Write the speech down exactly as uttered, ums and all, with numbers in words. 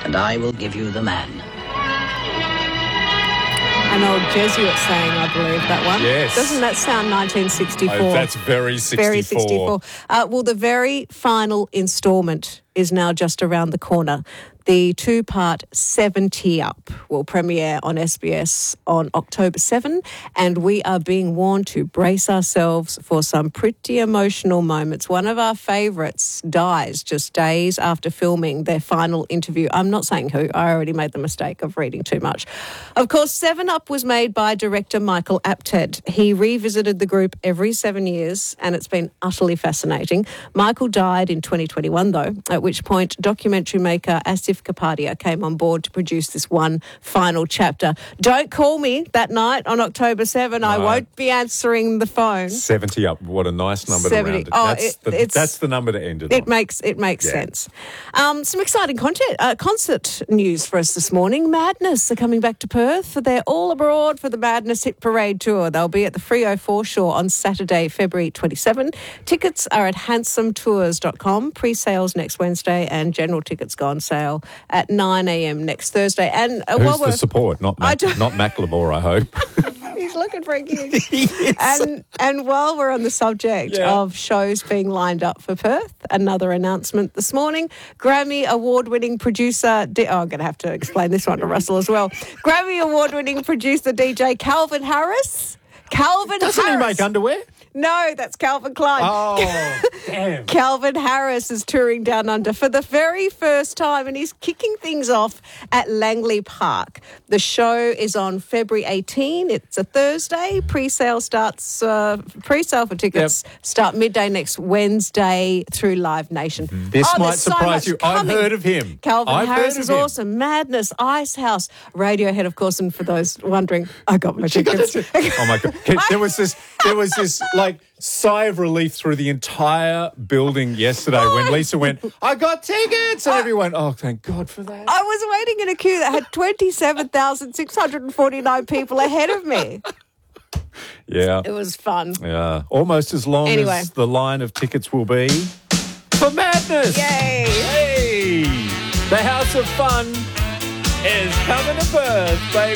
and I will give you the man. An old Jesuit saying, I believe, that one. Yes. Doesn't that sound nineteen sixty-four? Oh, that's very sixty-four. Very sixty-four. Uh, well, the very final instalment is now just around the corner. The two-part seventy Up will premiere on S B S on October seventh, and we are being warned to brace ourselves for some pretty emotional moments. One of our favourites dies just days after filming their final interview. I'm not saying who. I already made the mistake of reading too much. Of course, seven Up was made by director Michael Apted. He revisited the group every seven years, and it's been utterly fascinating. Michael died in twenty twenty-one, though, at which point documentary maker Asif Kapadia came on board to produce this one final chapter. Don't call me that night on October seventh. No. I won't be answering the phone. seventy Up. What a nice number seventy. to round it. Oh, that's, it, the, it's, that's the number to end it It on. makes it makes Yeah. sense. Um, some exciting content, uh, concert news for us this morning. Madness are coming back to Perth. They're all abroad for the Madness Hit Parade Tour. They'll be at the Freo Foreshore on Saturday, February twenty-seventh. Tickets are at handsome tours dot com. Pre-sales next Wednesday, and general tickets go on sale at nine a.m. next Thursday. And uh, Who's while the we're support? Not I Mac, don't- not Macklemore, I hope. He's looking for a gig. And and while we're on the subject Yeah. of shows being lined up for Perth, another announcement this morning. Grammy award-winning producer... D- oh, I'm going to have to explain this one to Russell as well. Grammy award-winning producer D J Calvin Harris. Calvin Doesn't Harris. he make underwear? No, that's Calvin Klein. Oh, damn. Calvin Harris is touring Down Under for the very first time, and he's kicking things off at Langley Park. The show is on February eighteenth. It's a Thursday. Pre-sale starts. Uh, pre-sale for tickets Yep. start midday next Wednesday through Live Nation. This Oh, might there's so surprise much you. I've coming. heard of him. Calvin I've Harris heard is of him. awesome. Madness, Icehouse, Radiohead, of course, and for those wondering, I got my tickets. Oh my god! There was this. There was this like sigh of relief through the entire building yesterday when Lisa went, "I got tickets," and everyone, "Oh, thank God for that." I was waiting in a queue that had twenty-seven thousand six hundred forty-nine people ahead of me. Yeah, It was fun. yeah. Almost as long Anyway. as the line of tickets will be for Madness. Yay! Hey, the House of Fun is coming to Perth, baby.